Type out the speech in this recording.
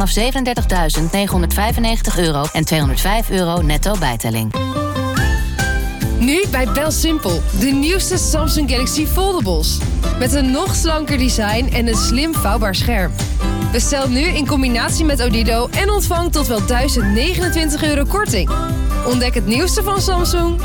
vanaf €37.995 en €205 netto bijtelling. Nu bij BelSimpel, de nieuwste Samsung Galaxy Foldables. Met een nog slanker design en een slim vouwbaar scherm. Bestel nu in combinatie met Odido en ontvang tot wel €1029 korting. Ontdek het nieuwste van Samsung